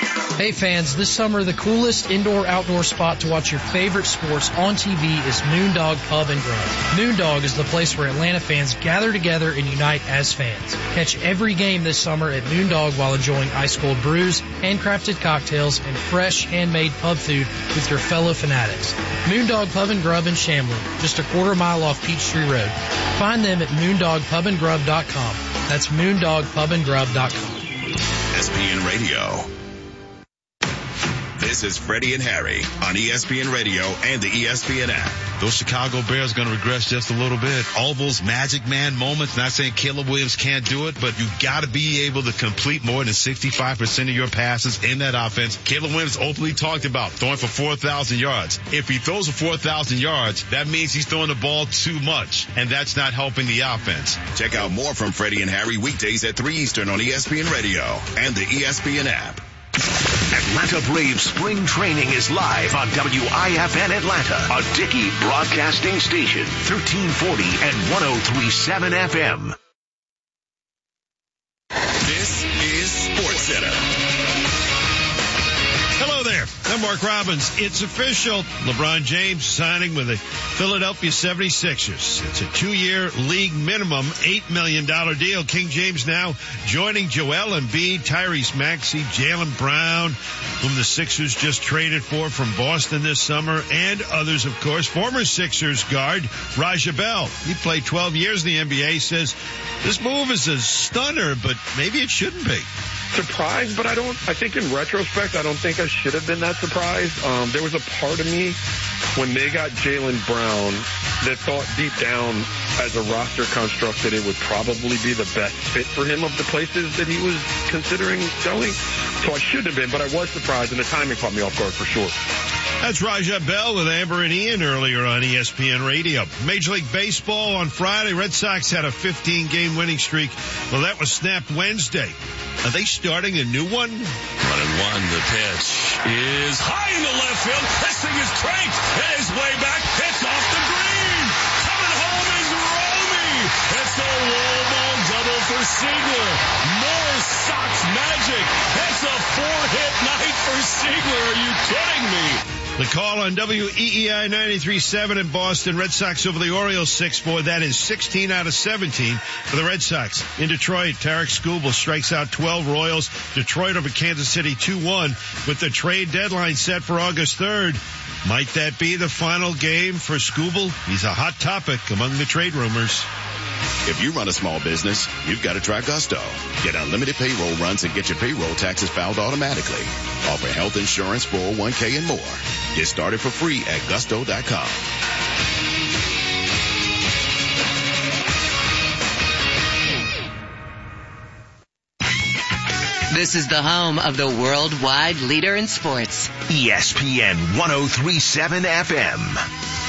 Hey fans, this summer the coolest indoor-outdoor spot to watch your favorite sports on TV is Moondog Pub and Grub. Moondog is the place where Atlanta fans gather together and unite as fans. Catch every game this summer at Moondog while enjoying ice-cold brews, handcrafted cocktails, and fresh, handmade pub food with your fellow fanatics. Moondog Pub and Grub in Shamlin, just a quarter mile off Peachtree Road. Find them at moondogpubandgrub.com. That's moondogpubandgrub.com. ESPN Radio. This is Freddie and Harry on ESPN Radio and the ESPN app. Those Chicago Bears are going to regress just a little bit. All those magic man moments, not saying Caleb Williams can't do it, but you got to be able to complete more than 65% of your passes in that offense. Caleb Williams openly talked about throwing for 4,000 yards. If he throws for 4,000 yards, that means he's throwing the ball too much, and that's not helping the offense. Check out more from Freddie and Harry weekdays at 3 Eastern on ESPN Radio and the ESPN app. Atlanta Braves spring training is live on WIFN Atlanta, a Dickey broadcasting station, 1340 and 103.7 FM. This is SportsCenter. Hello there. I'm Mark Robbins. It's official. LeBron James signing with the Philadelphia 76ers. It's a 2-year league minimum $8 million deal. King James now joining Joel Embiid, Tyrese Maxey, Jaylen Brown, whom the Sixers just traded for from Boston this summer, and others, of course. Former Sixers guard Raja Bell. He played 12 years in the NBA, says this move is a stunner, but maybe it shouldn't be. Surprised, but I think in retrospect, I don't think I should have been that surprised. There was a part of me when they got Jaylen Brown that thought deep down as a roster construct that it would probably be the best fit for him of the places that he was considering going. So I shouldn't have been, but I was surprised, and the timing caught me off guard for sure. That's Raja Bell with Amber and Ian earlier on ESPN Radio. Major League Baseball on Friday. Red Sox had a 15-game winning streak. Well, that was snapped Wednesday. Are they starting a new one? 1-1. The pitch is high in the left field. This thing is cranked. It is way back. It's off the green. Coming home is Romy. It's a wall ball double for Seigler. More Sox magic. It's a 4-hit night for Seigler. Are you kidding me? The call on WEEI 93.7 in Boston. Red Sox over the Orioles 6-4. That is 16 out of 17 for the Red Sox. In Detroit, Tarek Skubal strikes out 12 Royals. Detroit over Kansas City 2-1 with the trade deadline set for August 3rd. Might that be the final game for Skubal? He's a hot topic among the trade rumors. If you run a small business, you've got to try Gusto. Get unlimited payroll runs and get your payroll taxes filed automatically. Offer health insurance, 401k, and more. Get started for free at gusto.com. This is the home of the worldwide leader in sports. ESPN 103.7 FM.